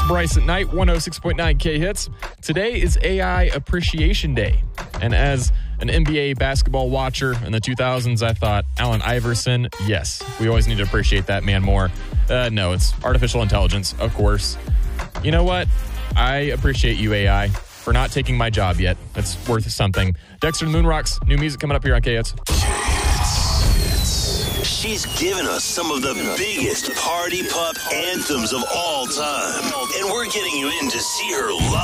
Bryce at Night, 106.9 K Hits. Today is AI Appreciation Day. And as an NBA basketball watcher in the 2000s, I thought, Allen Iverson, yes, we always need to appreciate that man more. No, it's artificial intelligence, of course. You know what? I appreciate you, AI, for not taking my job yet. That's worth something. Dexter and the Moonrocks, new music coming up here on K Hits. She's given us some of the biggest party pup anthems of all time. And we're getting you in to see her live.